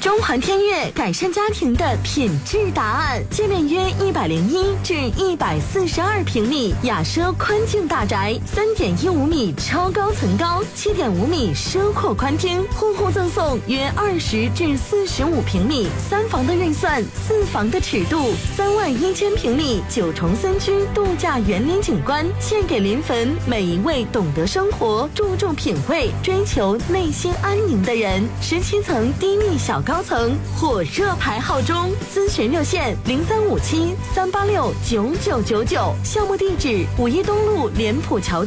中环天悦改善家庭的品质答案，界面约101至142平米，雅奢宽境大宅，3.15米超高层高，7.5米奢阔宽厅，户户赠送约20至45平米3房的预算，4房的尺度，31000平米9重3居度假园林景观，献给临汾每一位懂得生活、注重品味、追求内心安宁的人。17层低密小高层火热排号中，咨询热线0357-386-9999，项目地址5一东路莲浦桥